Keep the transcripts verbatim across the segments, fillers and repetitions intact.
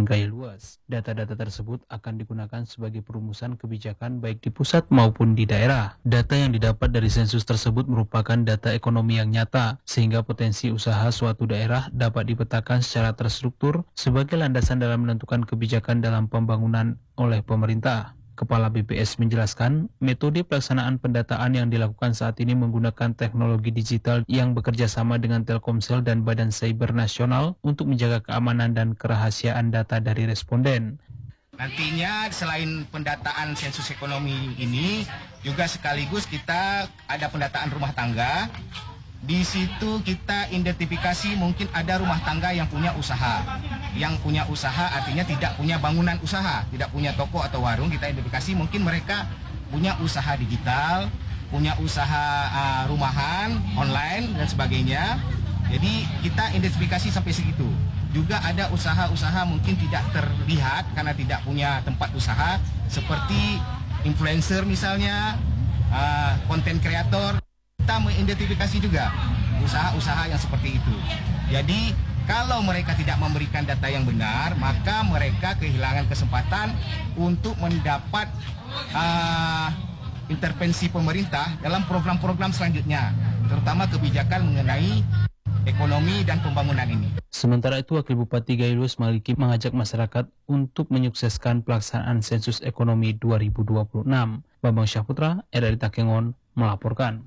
gaya luas. Data-data tersebut akan digunakan sebagai perumusan kebijakan baik di pusat maupun di daerah. Data yang didapat dari sensus tersebut merupakan data ekonomi yang nyata, sehingga potensi usaha suatu daerah dapat dipetakan secara terstruktur sebagai landasan dalam menentukan kebijakan dalam pembangunan oleh pemerintah. Kepala B P S menjelaskan, metode pelaksanaan pendataan yang dilakukan saat ini menggunakan teknologi digital yang bekerja sama dengan Telkomsel dan Badan Cyber Nasional untuk menjaga keamanan dan kerahasiaan data dari responden. Nantinya selain pendataan sensus ekonomi ini, juga sekaligus kita ada pendataan rumah tangga. Di situ kita identifikasi mungkin ada rumah tangga yang punya usaha. Yang punya usaha artinya tidak punya bangunan usaha, tidak punya toko atau warung. Kita identifikasi mungkin mereka punya usaha digital, punya usaha uh, rumahan, online dan sebagainya. Jadi kita identifikasi sampai segitu. Juga ada usaha-usaha mungkin tidak terlihat karena tidak punya tempat usaha, seperti influencer misalnya, konten uh, kreator. Kita mengidentifikasi juga usaha-usaha yang seperti itu. Jadi kalau mereka tidak memberikan data yang benar, maka mereka kehilangan kesempatan untuk mendapat uh, intervensi pemerintah dalam program-program selanjutnya, terutama kebijakan mengenai ekonomi dan pembangunan ini. Sementara itu, Wakil Bupati Gailus Maliki mengajak masyarakat untuk menyukseskan pelaksanaan sensus ekonomi dua ribu dua puluh enam. Bambang Syahputra, R R I Takengon, melaporkan.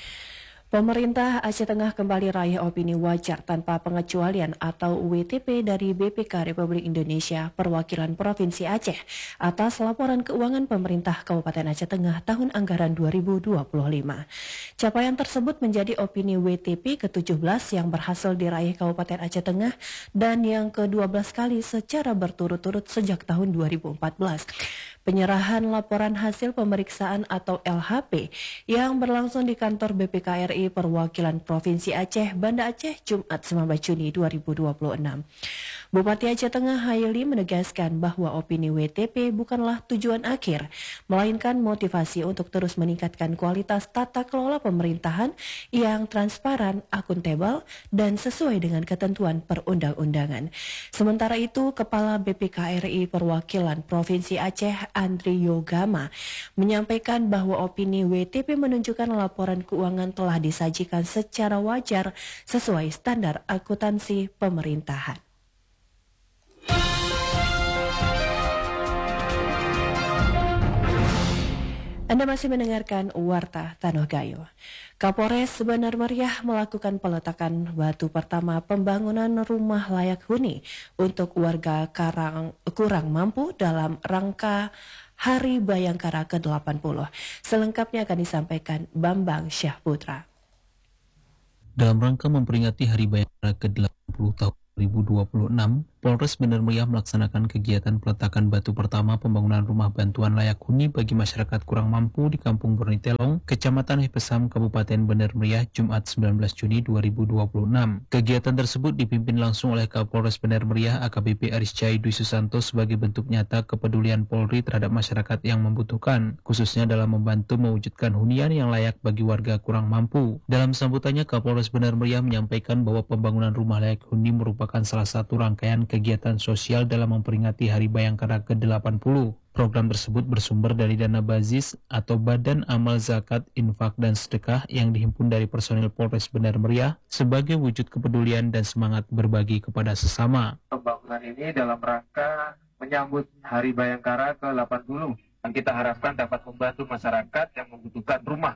Pemerintah Aceh Tengah kembali raih opini wajar tanpa pengecualian atau W T P dari B P K Republik Indonesia Perwakilan Provinsi Aceh atas laporan keuangan pemerintah Kabupaten Aceh Tengah tahun anggaran dua ribu dua puluh lima. Capaian tersebut menjadi opini W T P ke tujuh belas yang berhasil diraih Kabupaten Aceh Tengah dan yang ke dua belas kali secara berturut-turut sejak tahun dua ribu empat belas. Penyerahan laporan hasil pemeriksaan atau L H P yang berlangsung di kantor B P K R I Perwakilan Provinsi Aceh, Banda Aceh, Jumat sembilan belas Juni dua ribu dua puluh enam. Bupati Aceh Tengah Haili menegaskan bahwa opini W T P bukanlah tujuan akhir, melainkan motivasi untuk terus meningkatkan kualitas tata kelola pemerintahan yang transparan, akuntabel, dan sesuai dengan ketentuan perundang-undangan. Sementara itu, Kepala B P K R I Perwakilan Provinsi Aceh Andri Yogama menyampaikan bahwa opini W T P menunjukkan laporan keuangan telah disajikan secara wajar sesuai standar akuntansi pemerintahan. Anda masih mendengarkan Warta Tanoh Gayo. Kapolres Benar Meriah melakukan peletakan batu pertama pembangunan rumah layak huni untuk warga Karang kurang mampu dalam rangka Hari Bayangkara ke delapan puluh. Selengkapnya akan disampaikan Bambang Syahputra. Dalam rangka memperingati Hari Bayangkara ke delapan puluh tahun dua ribu dua puluh enam, Polres Benar Meriah melaksanakan kegiatan peletakan batu pertama pembangunan rumah bantuan layak huni bagi masyarakat kurang mampu di Kampung Bernitelong, Kecamatan Hepesam, Kabupaten Benar Meriah, Jumat sembilan belas Juni dua ribu dua puluh enam. Kegiatan tersebut dipimpin langsung oleh Kapolres Benar Meriah A K B P Ariscai Dwi Susanto sebagai bentuk nyata kepedulian Polri terhadap masyarakat yang membutuhkan, khususnya dalam membantu mewujudkan hunian yang layak bagi warga kurang mampu. Dalam sambutannya, Kapolres Benar Meriah menyampaikan bahwa pembangunan rumah layak huni merupakan salah satu rangkaian kegiatan sosial dalam memperingati Hari Bayangkara ke delapan puluh. Program tersebut bersumber dari dana Bazis atau Badan Amal Zakat, Infak, dan Sedekah yang dihimpun dari personil Polres Benar Meriah sebagai wujud kepedulian dan semangat berbagi kepada sesama. Pembangunan ini dalam rangka menyambut Hari Bayangkara ke delapan puluh. Dan kita harapkan dapat membantu masyarakat yang membutuhkan rumah,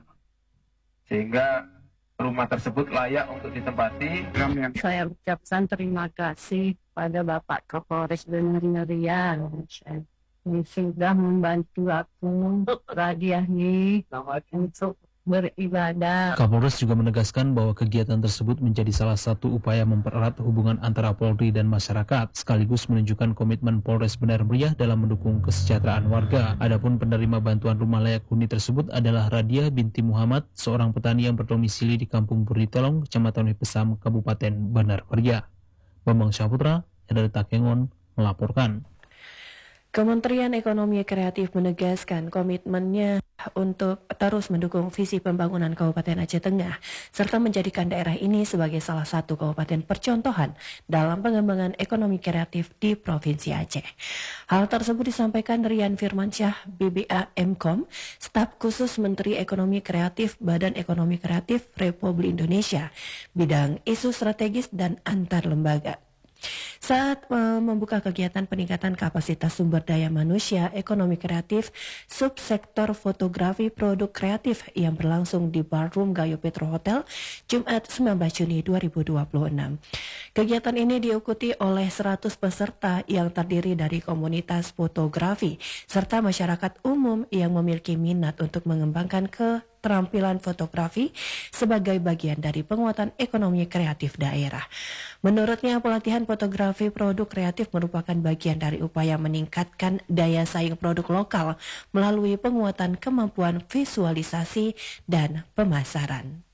sehingga rumah tersebut layak untuk ditempati. Saya ucapkan terima kasih pada Bapak Kapolres Benar Meriah yang sudah membantu aku Radiahni untuk beribadah. Kapolres juga menegaskan bahwa kegiatan tersebut menjadi salah satu upaya mempererat hubungan antara Polri dan masyarakat, sekaligus menunjukkan komitmen Polres Benar Meriah dalam mendukung kesejahteraan warga. Adapun penerima bantuan rumah layak huni tersebut adalah Radiah binti Muhammad, seorang petani yang berdomisili di Kampung Bernitelong, Kecamatan Hepesam, Kabupaten Benar Meriah. Bambang Syahputra, R R I Takengon, melaporkan. Kementerian Ekonomi Kreatif menegaskan komitmennya untuk terus mendukung visi pembangunan Kabupaten Aceh Tengah serta menjadikan daerah ini sebagai salah satu kabupaten percontohan dalam pengembangan ekonomi kreatif di Provinsi Aceh. Hal tersebut disampaikan Rian Firmansyah, B B A Mkom, staf khusus Menteri Ekonomi Kreatif Badan Ekonomi Kreatif Republik Indonesia, bidang isu strategis dan antar lembaga. Saat uh, membuka kegiatan peningkatan kapasitas sumber daya manusia ekonomi kreatif subsektor fotografi produk kreatif yang berlangsung di Ballroom Gayo Petro Hotel Jumat sembilan belas Juni dua ribu dua puluh enam. Kegiatan ini diikuti oleh seratus peserta yang terdiri dari komunitas fotografi serta masyarakat umum yang memiliki minat untuk mengembangkan keterampilan fotografi sebagai bagian dari penguatan ekonomi kreatif daerah. Menurutnya, pelatihan fotografi produk kreatif merupakan bagian dari upaya meningkatkan daya saing produk lokal melalui penguatan kemampuan visualisasi dan pemasaran.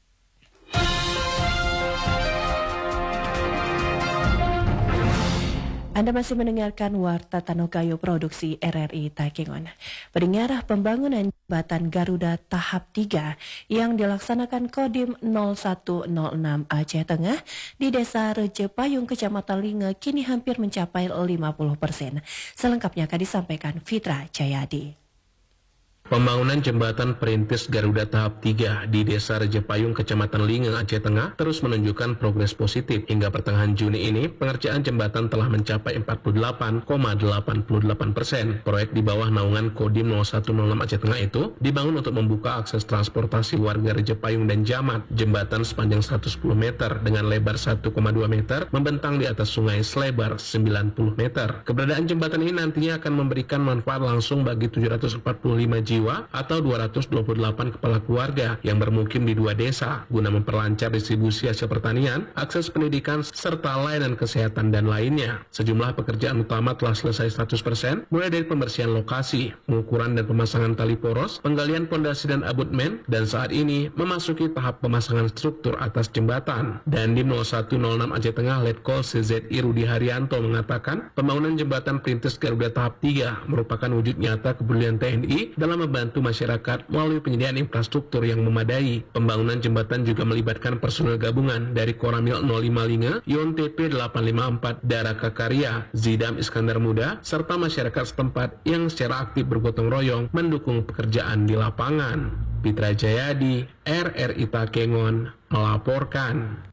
Anda masih mendengarkan Warta Tanokayo Produksi R R I Takengon. Pendengar, pembangunan jembatan Garuda tahap tiga yang dilaksanakan Kodim nol satu nol enam Aceh Tengah di Desa Rejepayung, Kecamatan Linge kini hampir mencapai lima puluh persen. Selengkapnya akan disampaikan Fitra Jayadi. Pembangunan jembatan perintis Garuda tahap tiga di Desa Rejepayung, Kecamatan Linge, Aceh Tengah terus menunjukkan progres positif. Hingga pertengahan Juni ini, pengerjaan jembatan telah mencapai empat puluh delapan koma delapan puluh delapan persen. Proyek di bawah naungan Kodim nol satu nol enam Aceh Tengah itu dibangun untuk membuka akses transportasi warga Rejepayung dan Jamat. Jembatan sepanjang seratus sepuluh meter dengan lebar satu koma dua meter membentang di atas sungai selebar sembilan puluh meter. Keberadaan jembatan ini nantinya akan memberikan manfaat langsung bagi tujuh ratus empat puluh lima jiwa atau dua ratus dua puluh delapan kepala keluarga yang bermukim di dua desa guna memperlancar distribusi hasil pertanian, akses pendidikan, serta layanan kesehatan dan lainnya. Sejumlah pekerjaan utama telah selesai seratus persen, mulai dari pembersihan lokasi, pengukuran dan pemasangan tali poros, penggalian pondasi dan abutmen, dan saat ini memasuki tahap pemasangan struktur atas jembatan. Dandim nol satu nol enam Aceh Tengah Letkol C Z I Rudi Haryanto mengatakan pembangunan jembatan perintis Garuda tahap tiga merupakan wujud nyata kepedulian T N I dalam membantu masyarakat melalui penyediaan infrastruktur yang memadai. Pembangunan jembatan juga melibatkan personel gabungan dari Koramil nol lima Linge, Yon T P delapan lima empat, Daraka Karya, Zidam Iskandar Muda, serta masyarakat setempat yang secara aktif bergotong royong mendukung pekerjaan di lapangan. Fitra Jayadi, R R I Takengon, melaporkan.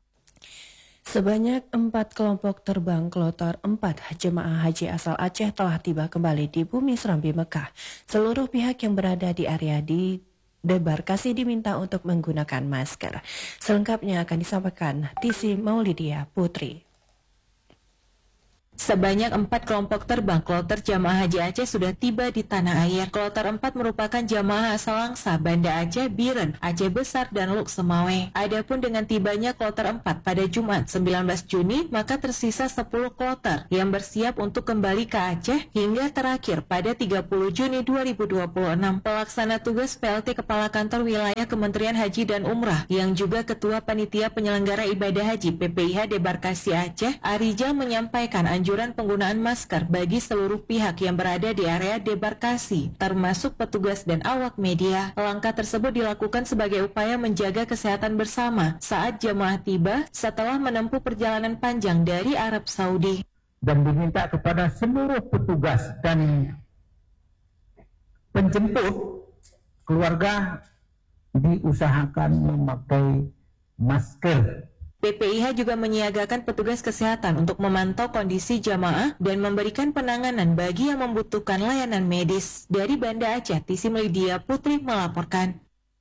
Sebanyak empat kelompok terbang kloter empat jemaah haji asal Aceh telah tiba kembali di Bumi Serambi Mekah. Seluruh pihak yang berada di area di debarkasi diminta untuk menggunakan masker. Selengkapnya akan disampaikan Tisi Maulidia Putri. Sebanyak empat kelompok terbang kloter jamaah haji Aceh sudah tiba di tanah air. Kloter empat merupakan jamaah asal Langsa, Banda Aceh, Biren, Aceh Besar, dan Luk Semawe. Adapun dengan tibanya kloter empat pada Jumat sembilan belas Juni, maka tersisa sepuluh kloter yang bersiap untuk kembali ke Aceh hingga terakhir pada tiga puluh Juni dua ribu dua puluh enam. Pelaksana tugas P L T Kepala Kantor Wilayah Kementerian Haji dan Umrah yang juga Ketua Panitia Penyelenggara Ibadah Haji P P I H Debarkasi Aceh, Arijal, menyampaikan anjuran anjuran penggunaan masker bagi seluruh pihak yang berada di area debarkasi, termasuk petugas dan awak media. Langkah tersebut dilakukan sebagai upaya menjaga kesehatan bersama saat jemaah tiba setelah menempuh perjalanan panjang dari Arab Saudi. Dan diminta kepada seluruh petugas dan penjemput keluarga diusahakan memakai masker. P P I H juga menyiagakan petugas kesehatan untuk memantau kondisi jamaah dan memberikan penanganan bagi yang membutuhkan layanan medis. Dari Banda Aceh, Tisi Melidia Putri melaporkan.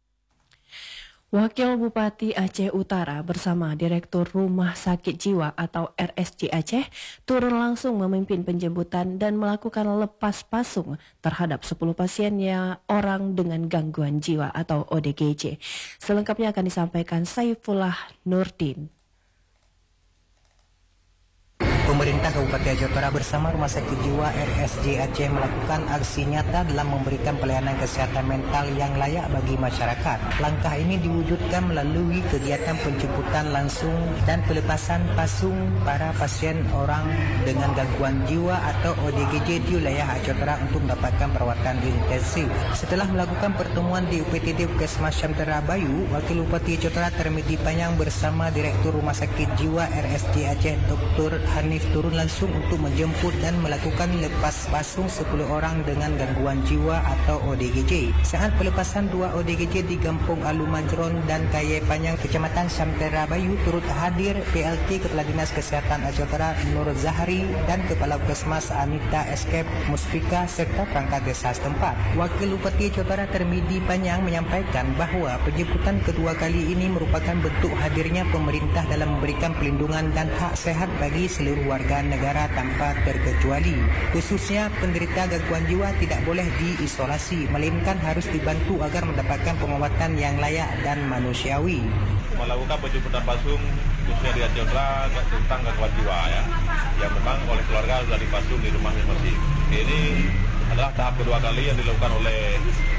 Wakil Bupati Aceh Utara bersama Direktur Rumah Sakit Jiwa atau R S J Aceh turun langsung memimpin penjemputan dan melakukan lepas pasung terhadap sepuluh pasiennya orang dengan gangguan jiwa atau O D G J. Selengkapnya akan disampaikan Saifullah Nurdin. Pemerintah Kabupaten Aceh Utara bersama Rumah Sakit Jiwa R S J Aceh melakukan aksi nyata dalam memberikan pelayanan kesehatan mental yang layak bagi masyarakat. Langkah ini diwujudkan melalui kegiatan penjemputan langsung dan pelepasan pasung para pasien orang dengan gangguan jiwa atau O D G J di wilayah Aceh Utara untuk mendapatkan perawatan intensif. Setelah melakukan pertemuan di U P T D Puskesmas Syamtara Bayu, Wakil Bupati Aceh Utara Termedi Panyang bersama Direktur Rumah Sakit Jiwa R S J Aceh Doktor Hanif turun langsung untuk menjemput dan melakukan lepas pasung sepuluh orang dengan gangguan jiwa atau O D G J. Saat pelepasan dua O D G J di Kampung Alu Majron dan Kaye Panyang, Kecamatan Syamtara Bayu, turut hadir P L T Kepala Dinas Kesehatan Aceh Utara Nur Zahari dan Kepala Puskesmas Anita Escape Muspika serta perangkat desa setempat. Wakil Bupati Aceh Utara Termedi Panyang menyampaikan bahawa penjemputan kedua kali ini merupakan bentuk hadirnya pemerintah dalam memberikan perlindungan dan hak sehat bagi seluruh warga negara tanpa terkecuali. Khususnya penderita gangguan jiwa tidak boleh diisolasi, melainkan harus dibantu agar mendapatkan pengobatan yang layak dan manusiawi. Melakukan penjemputan pasung khususnya di Aceh Utara tentang gangguan jiwa ya, yang memang oleh keluarga sudah dipasung di rumah masing-masing. Ini adalah tahap kedua kali yang dilakukan oleh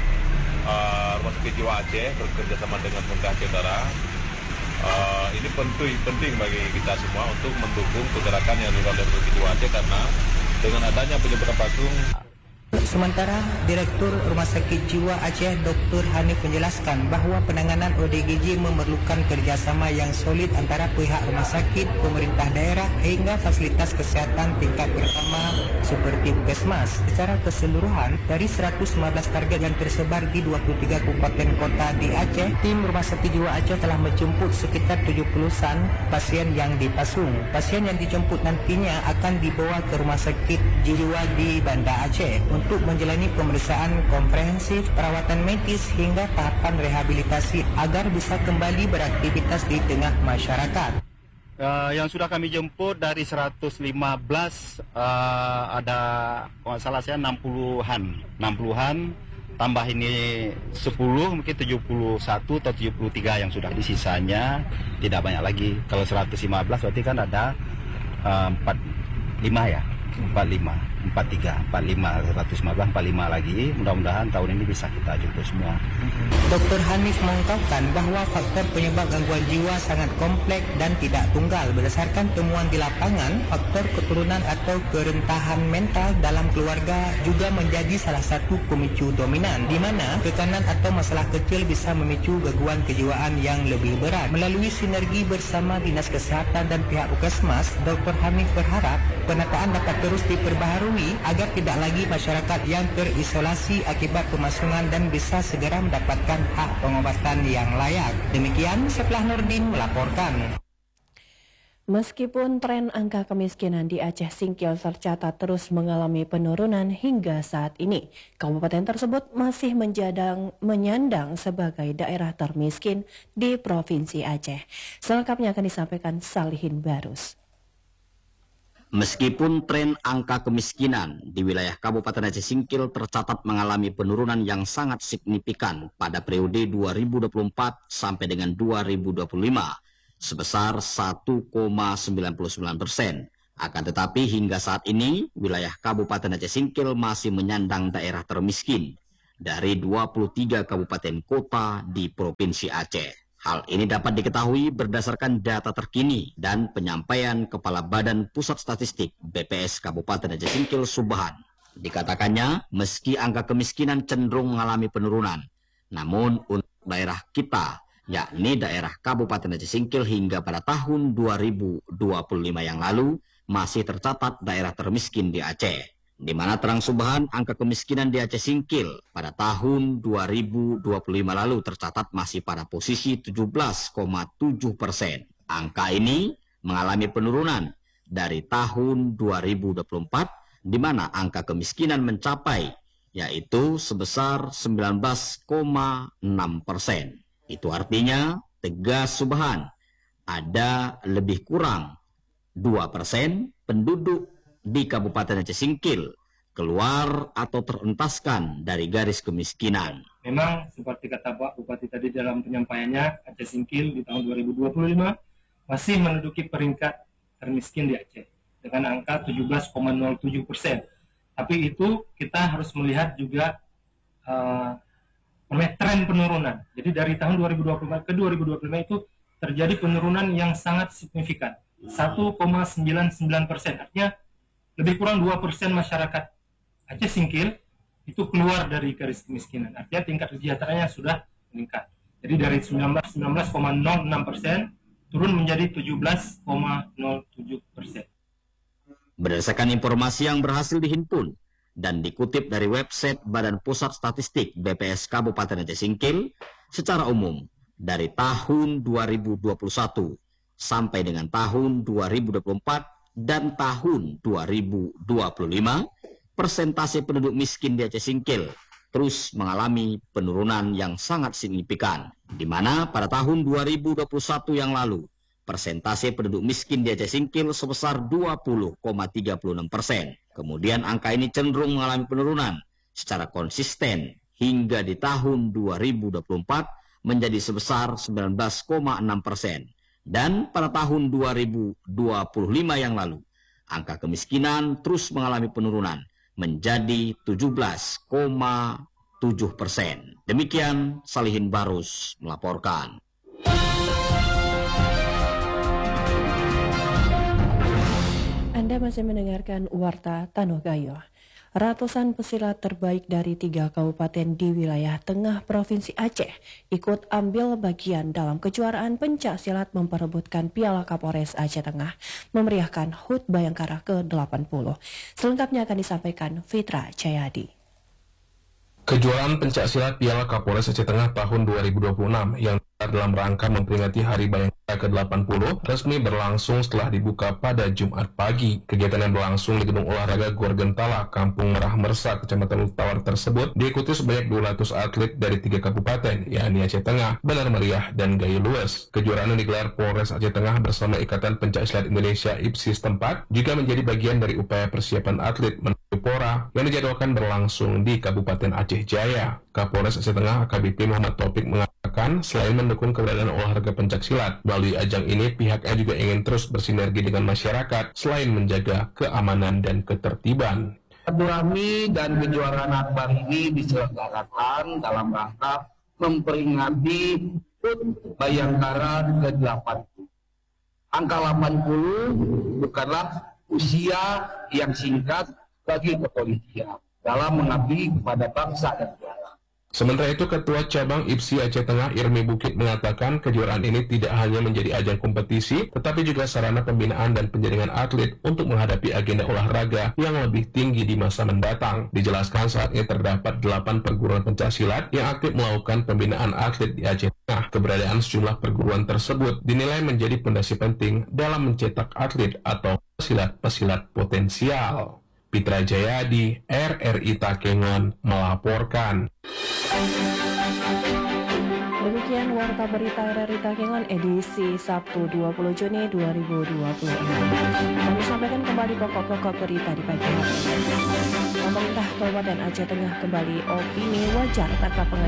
uh, Rumah Sakit Jiwa Aceh bekerjasama dengan pemerintah Aceh Utara. Uh, ini penting penting bagi kita semua untuk mendukung pergerakan yang dilakukan oleh Rumah Sakit Jiwa Aceh, karena dengan adanya penjemputan pasung. Sementara Direktur Rumah Sakit Jiwa Aceh Doktor Hanif menjelaskan bahawa penanganan O D G J memerlukan kerjasama yang solid antara pihak rumah sakit, pemerintah daerah hingga fasilitas kesehatan tingkat pertama seperti puskesmas. Secara keseluruhan, dari seratus lima belas target yang tersebar di dua puluh tiga kabupaten kota di Aceh, tim Rumah Sakit Jiwa Aceh telah menjemput sekitar tujuh puluhan pasien yang dipasung. Pasien yang dijemput nantinya akan dibawa ke Rumah Sakit Jiwa di Banda Aceh untuk menjalani pemeriksaan komprehensif, perawatan medis hingga tahapan rehabilitasi agar bisa kembali beraktivitas di tengah masyarakat. Uh, yang sudah kami jemput dari seratus lima belas uh, ada kalau salah saya enam puluhan, enam puluhan tambah ini sepuluh mungkin tujuh puluh satu atau tujuh puluh tiga yang sudah disisanya tidak banyak lagi. Kalau seratus lima belas berarti kan ada uh, empat puluh lima ya. empat puluh lima, empat puluh tiga, empat puluh lima, seratus lima belas, empat puluh lima lagi. Mudah-mudahan tahun ini bisa kita jemput semua. Doktor Hanif mengungkapkan bahawa faktor penyebab gangguan jiwa sangat kompleks dan tidak tunggal. Berdasarkan temuan di lapangan, faktor keturunan atau kerentahan mental dalam keluarga juga menjadi salah satu pemicu dominan, di mana tekanan atau masalah kecil bisa memicu gangguan kejiwaan yang lebih berat. Melalui sinergi bersama Dinas Kesehatan dan pihak Puskesmas, Doktor Hanif berharap penataan dapat terus diperbaharui agar tidak lagi masyarakat yang terisolasi akibat pemasungan dan bisa segera mendapatkan hak pengobatan yang layak. Demikian, Seplah Nurdin melaporkan. Meskipun tren angka kemiskinan di Aceh Singkil tercatat terus mengalami penurunan hingga saat ini, kabupaten tersebut masih menjadang, menyandang sebagai daerah termiskin di Provinsi Aceh. Selengkapnya akan disampaikan Salihin Barus. Meskipun tren angka kemiskinan di wilayah Kabupaten Aceh Singkil tercatat mengalami penurunan yang sangat signifikan pada periode dua ribu dua puluh empat sampai dengan dua ribu dua puluh lima sebesar satu koma sembilan sembilan persen. Akan tetapi hingga saat ini wilayah Kabupaten Aceh Singkil masih menyandang daerah termiskin dari dua puluh tiga kabupaten kota di Provinsi Aceh. Hal ini dapat diketahui berdasarkan data terkini dan penyampaian Kepala Badan Pusat Statistik B P S Kabupaten Aceh Singkil Subhan. Dikatakannya, meski angka kemiskinan cenderung mengalami penurunan, namun untuk daerah kita, yakni daerah Kabupaten Aceh Singkil hingga pada tahun dua ribu dua puluh lima yang lalu, masih tercatat daerah termiskin di Aceh. Di mana terang Subhan, angka kemiskinan di Aceh Singkil pada tahun dua ribu dua puluh lima lalu tercatat masih pada posisi tujuh belas koma tujuh persen. Angka ini mengalami penurunan dari tahun dua ribu dua puluh empat, di mana angka kemiskinan mencapai yaitu sebesar sembilan belas koma enam persen. Itu artinya, tegas Subhan, ada lebih kurang dua persen penduduk di Kabupaten Aceh Singkil keluar atau terentaskan dari garis kemiskinan. Memang seperti kata Pak Bupati tadi dalam penyampaiannya, Aceh Singkil di tahun dua ribu dua puluh lima masih menduduki peringkat termiskin di Aceh. dengan angka tujuh belas koma nol tujuh persen. Tapi itu kita harus melihat juga uh, tren penurunan. Jadi dari tahun dua ribu dua puluh lima ke dua ribu dua puluh lima itu terjadi penurunan yang sangat signifikan, satu koma sembilan sembilan persen. Artinya lebih kurang dua persen masyarakat Aceh Singkil itu keluar dari garis kemiskinan. Artinya tingkat kesejahteraannya sudah meningkat. Jadi dari sembilan belas koma nol enam persen turun menjadi tujuh belas koma nol tujuh persen. Berdasarkan informasi yang berhasil dihimpun dan dikutip dari website Badan Pusat Statistik B P S Kabupaten Aceh Singkil, secara umum dari tahun dua ribu dua puluh satu sampai dengan tahun dua ribu dua puluh empat dan tahun dua ribu dua puluh lima, persentase penduduk miskin di Aceh Singkil terus mengalami penurunan yang sangat signifikan, di mana pada tahun dua ribu dua puluh satu yang lalu, persentase penduduk miskin di Aceh Singkil sebesar dua puluh koma tiga puluh enam persen. Kemudian angka ini cenderung mengalami penurunan secara konsisten hingga di tahun dua ribu dua puluh empat menjadi sebesar sembilan belas koma enam persen. Dan pada tahun dua ribu dua puluh lima yang lalu, angka kemiskinan terus mengalami penurunan menjadi tujuh belas koma tujuh persen. Demikian Salihin Barus melaporkan. Anda masih mendengarkan Warta Tanuh Gayo. Ratusan pesilat terbaik dari tiga kabupaten di wilayah tengah Provinsi Aceh ikut ambil bagian dalam kejuaraan pencak silat memperebutkan Piala Kapolres Aceh Tengah memeriahkan H U T Bayangkara ke delapan puluh. Selengkapnya akan disampaikan Fitra Jayadi. Kejuaraan pencak silat Piala Kapolres Aceh Tengah tahun dua ribu dua puluh enam yang dalam rangka memperingati Hari Bayangkara ke delapan puluh resmi berlangsung setelah dibuka pada Jumat pagi. Kegiatan yang berlangsung di Gedung Olahraga Gor Gentala, Kampung Merah Mersa, Kecamatan Tawar tersebut diikuti sebanyak dua ratus atlet dari tiga kabupaten, yakni Aceh Tengah, Benar Meriah, dan Gayo Lues. Kejuaraan yang digelar Polres Aceh Tengah bersama Ikatan Pencak Silat Indonesia I P S I setempat juga menjadi bagian dari upaya persiapan atlet menuju Pora yang dijadwalkan berlangsung di Kabupaten Aceh Jaya. Kapolres Aceh Tengah A K B P Muhammad Taufik mengatakan selain mendukung keberadaan olahraga pencak silat, melalui ajang ini pihaknya juga ingin terus bersinergi dengan masyarakat selain menjaga keamanan dan ketertiban. Silaturahmi dan kejuaraan akbar ini diselenggarakan dalam rangka memperingati H U T Bayangkara ke delapan puluh. Angka delapan puluh bukanlah usia yang singkat bagi kepolisian dalam mengabdi kepada bangsa dan negara. Sementara itu, Ketua Cabang I P S I Aceh Tengah Irmi Bukit mengatakan kejuaraan ini tidak hanya menjadi ajang kompetisi, tetapi juga sarana pembinaan dan penjaringan atlet untuk menghadapi agenda olahraga yang lebih tinggi di masa mendatang. Dijelaskan saat ini terdapat delapan perguruan pencaksilat yang aktif melakukan pembinaan atlet di Aceh Tengah. Keberadaan sejumlah perguruan tersebut dinilai menjadi fondasi penting dalam mencetak atlet atau pesilat-pesilat potensial. Fitra Jayadi, R R I Takengon, melaporkan. Demikian Warta Berita R R I Takengon edisi Sabtu dua puluh Juni dua ribu dua puluh enam. Kami sampaikan kembali pokok-pokok berita di pagi hari. Pemerintah Kabupaten Aceh Tengah kembali opini wajar tanpa pengajuan